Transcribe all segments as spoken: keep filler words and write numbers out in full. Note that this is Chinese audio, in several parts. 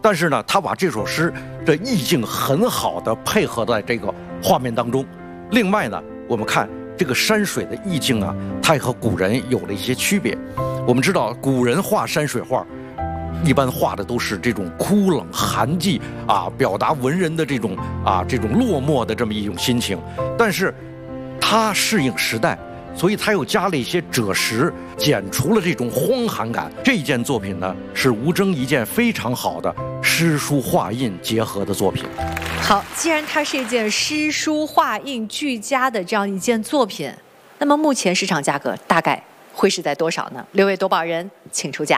但是呢，他把这首诗的意境很好的配合在这个画面当中。另外呢，我们看这个山水的意境啊，它也和古人有了一些区别。我们知道，古人画山水画，一般画的都是这种枯冷寒寂啊，表达文人的这种啊这种落寞的这么一种心情。但是，他适应时代。所以他又加了一些赭石，减除了这种荒寒感。这一件作品呢，是无争一件非常好的诗书画印结合的作品。 好，既然它是一件诗书画印俱佳的这样一件作品，那么目前市场价格大概会是在多少呢？六位夺宝人，请出价。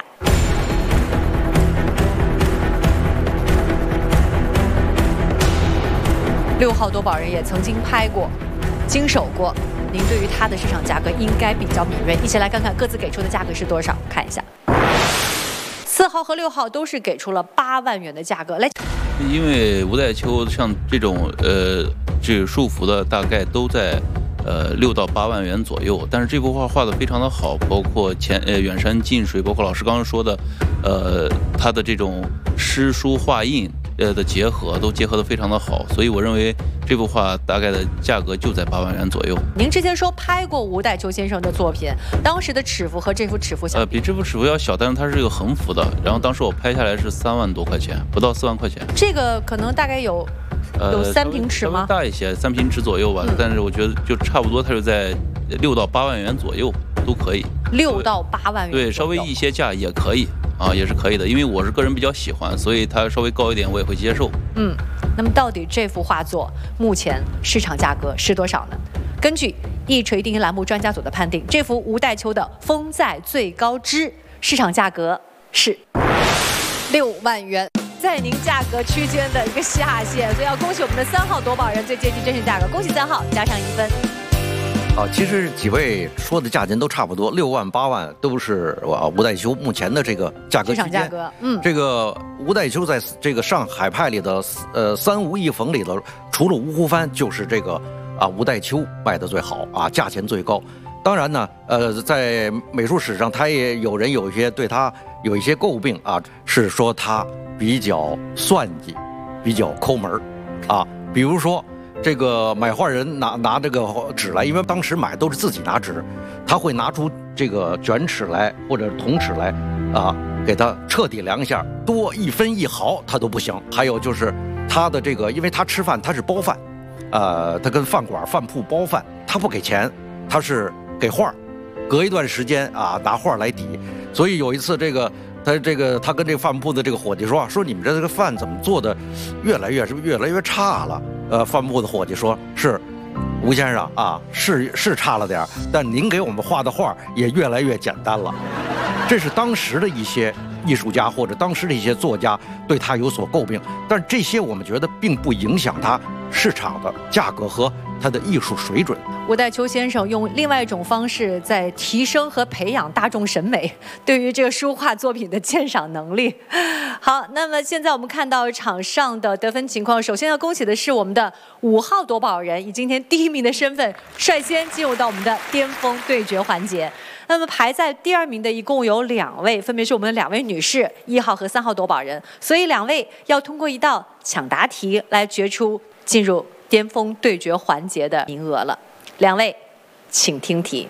六号夺宝人也曾经拍过，经手过。您对于它的市场价格应该比较敏锐，一起来看看各自给出的价格是多少。看一下，四号和六号都是给出了八万元的价格。来， 因为吴代秋像这种呃这个束缚的大概都在呃六到八万元左右，但是这幅画画的非常的好，包括前呃远山近水，包括老师刚刚说的，呃它的这种诗书画印呃的结合都结合的非常的好，所以我认为这幅画大概的价格就在八万元左右。 您之前说拍过吴代秋先生的作品，当时的尺幅和这幅尺幅相比， 呃，比这幅尺幅要小，但是它是一个横幅的，然后当时我拍下来是三万多块钱，不到四万块钱。 这个可能大概有有三平尺吗？ 呃、大一些，三平尺左右吧、嗯。但是我觉得就差不多，它就在六到八万元左右都可以。 六到八万元， 对，稍微溢些价也可以。啊，也是可以的，因为我是个人比较喜欢，所以它稍微高一点我也会接受。 嗯，那么到底这幅画作目前市场价格是多少呢？根据一锤定音栏目专家组的判定，这幅吴代秋的《风在最高枝》市场价格是六万元，在您价格区间的一个下限，所以要恭喜我们的三号夺宝人最接近真实价格，恭喜三号加上一分。 啊，其实几位说的价钱都差不多，六万、八万都是啊吴代秋目前的这个价格区间。 市场价格，嗯， 这个吴代秋在这个上海派里的呃三吴一冯里头，除了吴湖帆，就是这个啊吴代秋卖的最好啊，价钱最高。当然呢，呃，在美术史上，他也有人有一些对他有一些诟病啊，是说他比较算计，比较抠门啊，比如说。这个买画人拿拿这个纸来，因为当时买都是自己拿纸，他会拿出这个卷尺来或者铜尺来，啊，给他彻底量一下，多一分一毫他都不行。还有就是他的这个，因为他吃饭他是包饭，呃，他跟饭馆饭铺包饭，他不给钱，他是给画，隔一段时间啊拿画来抵。所以有一次这个。他这个，他跟这个饭铺的这个伙计说啊，说你们这个饭怎么做的越来越是越来越差了？呃，饭铺的伙计说是，吴先生啊，是是差了点，但您给我们画的画也越来越简单了。这是当时的一些艺术家或者当时的一些作家对他有所诟病，但这些我们觉得并不影响他市场的价格和他的艺术水准。 吴代秋先生用另外一种方式在提升和培养大众审美对于这个书画作品的鉴赏能力。好，那么现在我们看到场上的得分情况，首先要恭喜的是我们的五号夺宝人以今天第一名的身份率先进入到我们的巅峰对决环节。那么排在第二名的一共有两位，分别是我们的两位女士，一号和三号夺宝人，所以两位要通过一道抢答题来决出进入巅峰对决环节的名额了。两位，请听题。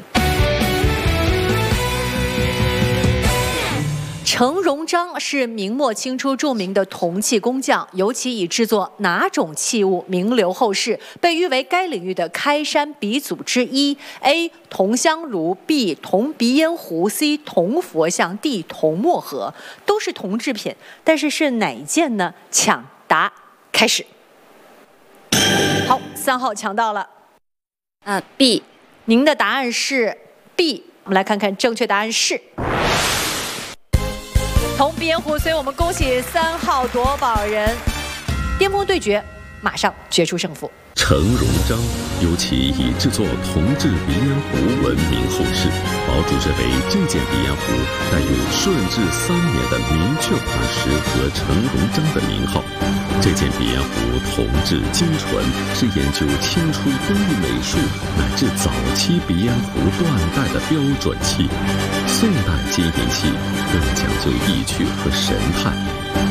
程荣章是明末清初著名的铜器工匠，尤其以制作哪种器物名留后世，被誉为该领域的开山鼻祖之一 ？A. 铜香炉 B. 铜鼻烟壶 C. 铜佛像 D. 铜墨盒，都是铜制品，但是是哪一件呢？抢答开始。好，三号抢到了。 呃 ，B， 您的答案是 B。我们来看看正确答案是铜鼻烟壶，所以我们恭喜三号夺宝人。巅峰对决马上决出胜负。 程荣章尤其以制作铜制鼻烟壶闻名后世，堡主认为这件鼻烟壶带有顺治三年的明确款式和程荣章的名号。这件鼻烟壶铜质精纯，是研究清初工艺美术乃至早期鼻烟壶断代的标准器。宋代金银器更讲究意趣和神态。